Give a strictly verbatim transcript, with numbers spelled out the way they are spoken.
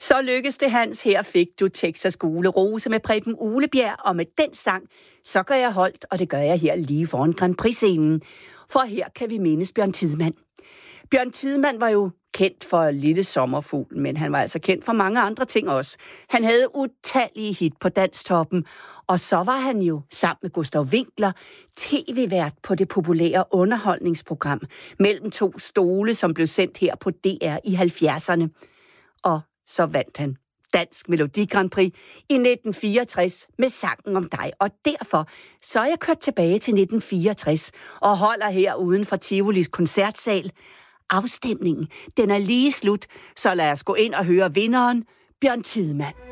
Så lykkedes det, Hans. Her fik du Texas Gule Rose med Preben Uglebjerg, og med den sang, så gør jeg holdt, og det gør jeg her lige foran Grand Prix-scenen. For her kan vi mindes Bjørn Tidemand. Bjørn Tidemand var jo kendt for Lille Sommerfugl, men han var altså kendt for mange andre ting også. Han havde utallige hit på Danstoppen, og så var han jo sammen med Gustav Winckler tv-vært på det populære underholdningsprogram Mellem to stole, som blev sendt her på D R i halvfjerdserne. Og så vandt han Dansk Melodi Grand Prix i nitten fireogtres med Sangen om dig. Og derfor så er jeg kørt tilbage til nitten fireogtres og holder her uden for Tivolis koncertsal. Afstemningen, den er lige slut, så lad os gå ind og høre vinderen, Bjørn Tidemand.